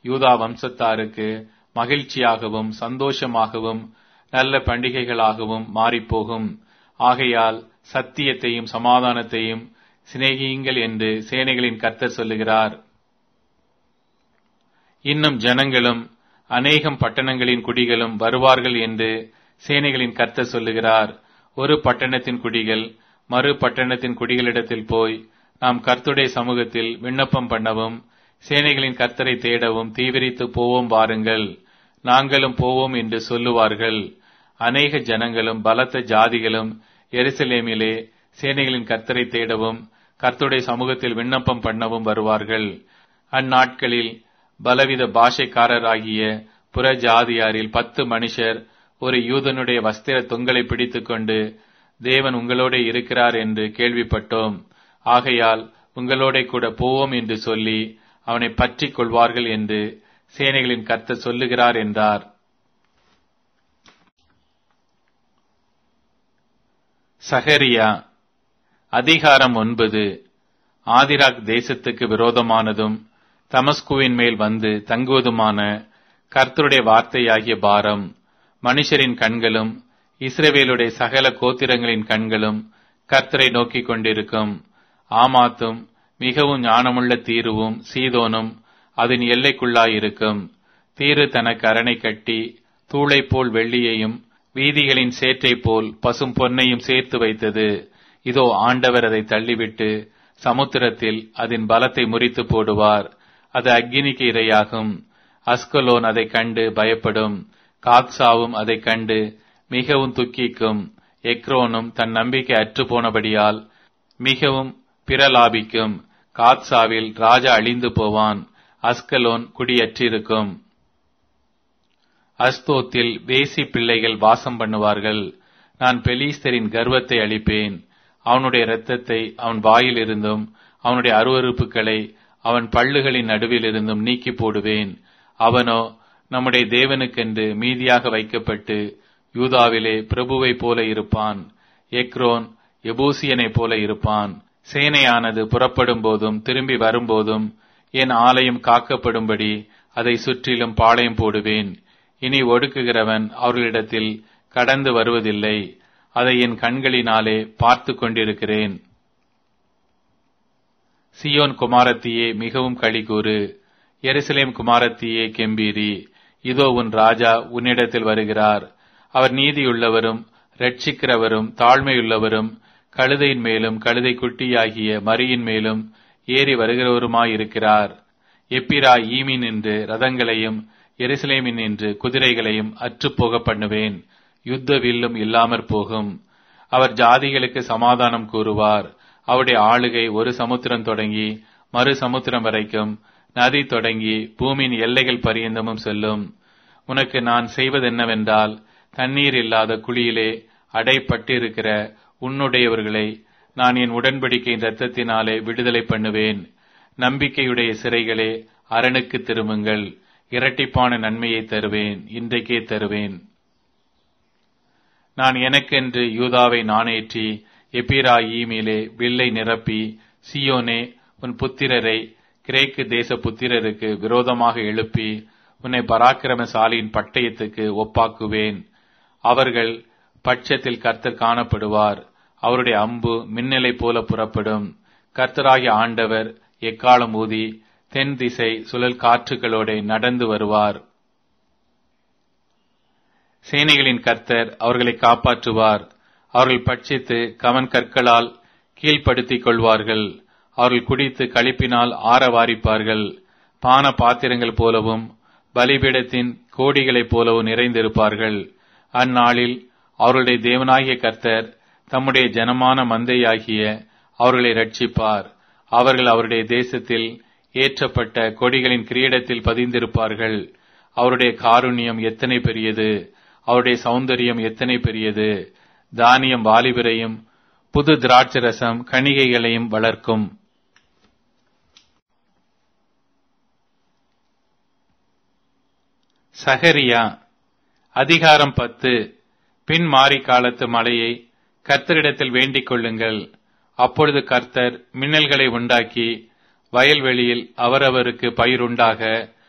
யூதா வம்சத்தாருக்கு மகிழ்ச்சியாகவும் சந்தோஷமாகவும் நல்ல பண்டிகைகளாகவும் மாறிப்போகும். ஆகையால் சத்தியத்தையும் சமாதானத்தையும் சிநேகியுங்கள் என்று சேனைகளின் கர்த்தர் சொல்லுகிறார். இன்னும் ஜனங்களும் அநேகம் பட்டணங்களின் குடிகளும் வருவார்கள் என்று சேனைகளின் கர்த்தர் சொல்லுகிறார். ஒரு பட்டணத்தின் குடிகள் மறு பட்டணத்தின் குடிகளிடத்தில் போய், நாம் கர்த்தருடைய சமூகத்தில் விண்ணப்பம் பண்ணவும் சேனைகளின் கர்த்தரை தேடவும் தீவிரித்து போவோம் வாருங்கள், நாங்களும் போவோம் என்று சொல்லுவார்கள். அநேக ஜனங்களும் பலத்த ஜாதிகளும் எருசலேமிலே சேனைகளின் கர்த்தரை தேடவும் கர்த்தருடைய சமூகத்தில் விண்ணப்பம் பண்ணவும் வருவார்கள். அந்நாட்களில் பலவித பாஷைக்காரராகிய புற ஜாதியாரில் 10 மனுஷர் ஒரு யூதனுடைய வஸ்திர தொங்கலை பிடித்துக்கொண்டு, தேவன் உங்களோட இருக்கிறார் என்று கேள்விப்பட்டோம், ஆகையால் உங்களோட கூட போவோம் என்று சொல்லி அவனை பற்றிக் கொள்வார்கள் என்று சேனைகளின் கர்த்தர் சொல்லுகிறார் என்றார். சகரியா அதிகாரம் 9. ஆதிராக் தேசத்துக்கு விரோதமானதும் தமஸ்குவின் மேல் வந்து தங்குவதுமான கர்த்தருடைய வார்த்தையாகிய பாரம். மனுஷரின் கண்களும் இஸ்ரவேலுடைய சகல கோத்திரங்களின் கண்களும் கர்த்தரை நோக்கிக் கொண்டிருக்கும். ஆமாத்தும் மிகவும் ஞானமுள்ள தீருவும் சீதோனும் அதன் எல்லைக்குள்ளாயிருக்கும். தீரு தனக்கு அரணை கட்டி தூளை போல் வெள்ளியையும் வீதிகளின் சேற்றை போல் பசும் பொன்னையும் சேர்த்து வைத்தது. இதோ ஆண்டவர் அதை தள்ளிவிட்டு சமுத்திரத்தில் அதன் பலத்தை முறித்து போடுவார். அது அக்கினிக்கு இரையாகும். அஸ்கலோன் அதை கண்டு பயப்படும். காத்சாவும் அதை கண்டு மிகவும் துக்கிக்கும். எக்ரோனும் தன் நம்பிக்கை அற்று போனபடியால் மிகவும் பிரலாபிக்கும். காத்சாவில் ராஜா அழிந்து போவான். அஸ்கலோன் குடியற்றிருக்கும். அஸ்தோத்தில் வேசி பிள்ளைகள் வாசம் பண்ணுவார்கள். நான் பெலிஸ்தரின் கர்வத்தை அழிப்பேன். அவனுடைய இரத்தத்தை அவன் வாயில் இருந்தும் அவனுடைய அருவருப்புகளை அவன் பல்லுகளின் நடுவில் இருந்தும் நீக்கி போடுவேன். அவனோ நம்முடைய தேவனுக்கென்று மீதியாக வைக்கப்பட்டு யூதாவிலே பிரபுவை போல இருப்பான். எக்ரோன் எபூசியனை போல இருப்பான். சேனையானது புறப்படும் போதும் திரும்பி வரும்போதும் என் ஆலயம் காக்கப்படும்படி அதை சுற்றிலும் பாளையம் போடுவேன். இனி ஒடுக்குகிறவன் அவர்களிடத்தில் கடந்து வருவதில்லை. அதை என் கண்களினாலே பார்த்து கொண்டிருக்கிறேன். சியோன் குமாரத்தியே மிகவும் களிகூறு. எருசலேம் குமாரத்தியே கெம்பீரி. இதோ உன் ராஜா உன்னிடத்தில் வருகிறார். அவர் நீதியுள்ளவரும் இரட்சிக்கிறவரும் தாழ்மையுள்ளவரும் கழுதையின் மேலும் கழுதை குட்டியாகிய மரியின் மேலும் ஏறி வருகிறவருமாயிருக்கிறார். எப்பிரா ஈமின் என்று ரதங்களையும் எருசலேமின் என்று குதிரைகளையும் அற்றுப்போக பண்ணுவேன். யுத்த வில்லும் இல்லாமற் போகும். அவர் ஜாதிகளுக்கு சமாதானம் கூறுவார். அவருடைய ஆளுகை ஒரு சமுத்திரம் தொடங்கி மறு சமுத்திரம் வரைக்கும், நதி தொடங்கி பூமியின் எல்லைகள் பரியந்தமும் செல்லும். உனக்கு நான் செய்வதென்னவென்றால், தண்ணீர் இல்லாத குழியிலே அடைப்பட்டிருக்கிற உன்னுடையவர்களை நான் என் உடன்படிக்கையின் இரத்தத்தினாலே விடுதலை பண்ணுவேன். நம்பிக்கையுடைய சிறைகளே அரணுக்கு திரும்புங்கள். இரட்டிப்பான நன்மையை தருவேன், இன்றைக்கே தருவேன். நான் எனக்கென்று யூதாவை நாணேற்றி எப்பிராயீமிலே வில்லை நிரப்பி, சியோனே உன் புத்திரரை கிரேக்கு தேச புத்திரருக்கு விரோதமாக எழுப்பி உன்னை பராக்கிரமசாலியின் பட்டயத்துக்கு ஒப்பாக்குவேன். அவர்கள் பட்சத்தில் கர்த்தர் காணப்படுவார். அவருடைய அம்பு மின்னலை போல புறப்படும். கர்த்தராகிய ஆண்டவர் எக்காலம் ஊதி தென் திசை சுழல் காற்றுகளோட நடந்து வருவார். சேனைகளின் கர்த்தர் அவர்களை காப்பாற்றுவார். அவர்கள் பட்சித்து கவன் கற்களால் கீழ்ப்படுத்திக் கொள்வார்கள். அவர்கள் குடித்து களிப்பினால் ஆரவாரிப்பார்கள். பான பாத்திரங்கள் போலவும் பலிபீடத்தின் கோடிகளைப் போலவும் நிறைந்திருப்பார்கள். அந்நாளில் அவர்களுடைய தேவனாகிய கர்த்தர் தம்முடைய ஜனமான மந்தையாகிய அவர்களை இரட்சிப்பார். அவர்கள் அவருடைய தேசத்தில் ஏற்றப்பட்ட கொடிகளின் கிரீடத்தில் பதிந்திருப்பார்கள். அவருடைய காருண்யம் எத்தனை பெரியது! அவருடைய சௌந்தரியம் எத்தனை பெரியது! தானியம் வாலிபரையும் புது திராட்சரசம் கணிகைகளையும் வளர்க்கும். சகரியா அதிகாரம் 10. பின் மாரி காலத்து மழையை கர்த்தரிடத்தில் வேண்டிக் கொள்ளுங்கள். அப்பொழுது கர்த்தர் மின்னல்களை உண்டாக்கி வயல்வெளியில் அவரவருக்கு பயிருண்டாக